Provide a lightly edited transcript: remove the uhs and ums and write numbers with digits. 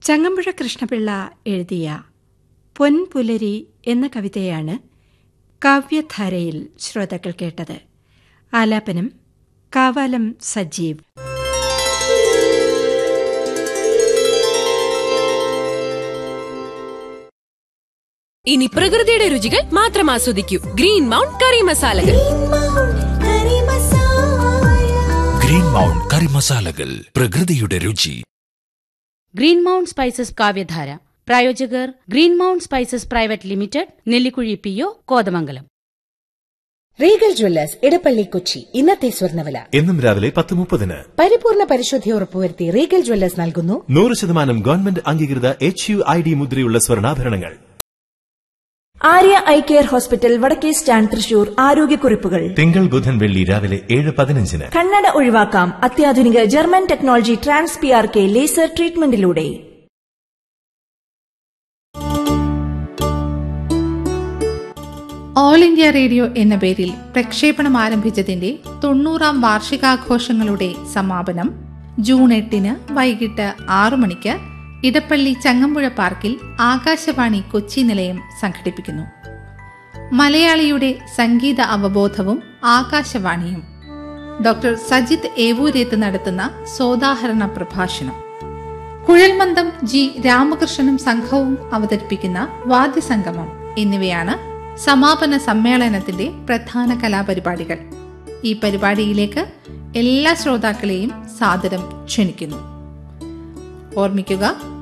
ചങ്ങമ്പുഴ കൃഷ്ണപിള്ള എഴുതിയ പൊൻപുലരി എന്ന കവിതയാണ് കാവ്യധാരയിൽ ശ്രോതാക്കൾ കേട്ടത്. ആലാപനം കാവാലം സജീവ്. ഇനി പ്രകൃതിയുടെ രുചികൾ മാത്രം ആസ്വദിക്കൂ. ഗ്രീൻ മൗണ്ട് കറി മസാലകൾ. ഗ്രീൻ മൗണ്ട് കറി മസാലകൾ, പ്രകൃതിയുടെ രുചി. ഗ്രീൻ മൗണ്ട് സ്പൈസസ് കാവ്യധാര പ്രായോജകർ green mount spices private limited, Nellikuzhi PO, Kothamangalam. Regal Jewellers Edappally Kochi. ഇന്നത്തെ സ്വർണ്ണവില എന്നും രാവിലെ 10:30. പരിപൂർണ പരിശുദ്ധി ഉറപ്പുവരുത്തി റീഗൽ ജ്വല്ലേഴ്സ് നൽകുന്നു 100% ഗവൺമെന്റ് അംഗീകൃത HUID മുദ്രയുള്ള സ്വർണ്ണാഭരണങ്ങൾ. ആര്യ ഐ കെയർ ഹോസ്പിറ്റൽ, വടക്കേ സ്റ്റാൻഡ്, തൃശൂർ. ആരോഗ്യക്കുറിപ്പുകൾ തിങ്കൾ, ബുധൻ, വെള്ളി രാവിലെ 7:15. കണ്ണട ഒഴിവാക്കാം അത്യാധുനിക German technology TransPRK laser ട്രീറ്റ്മെന്റിലൂടെ. All India radio എന്ന പേരിൽ പ്രക്ഷേപണം ആരംഭിച്ചതിന്റെ 90ാം വാർഷികാഘോഷങ്ങളുടെ സമാപനം ജൂൺ 8 വൈകിട്ട് 6 മണിക്ക് ഇടപ്പള്ളി ചങ്ങമ്പുഴ പാർക്കിൽ ആകാശവാണി കൊച്ചി നിലയം സംഘടിപ്പിക്കുന്നു. മലയാളിയുടെ സംഗീത അവബോധവും ആകാശവാണിയും. ഡോക്ടർ സജിത് ഏവൂരേത്ത് നടത്തുന്ന സോദാഹരണ പ്രഭാഷണം. കുഴൽമന്ദം G. രാമകൃഷ്ണനും സംഘവും അവതരിപ്പിക്കുന്ന വാദ്യസംഗമം എന്നിവയാണ് സമാപന സമ്മേളനത്തിന്റെ പ്രധാന കലാപരിപാടികൾ. ഈ പരിപാടിയിലേക്ക് എല്ലാ ശ്രോതാക്കളെയും സാദരം ക്ഷണിക്കുന്നു. ഓർമ്മിക്കുക,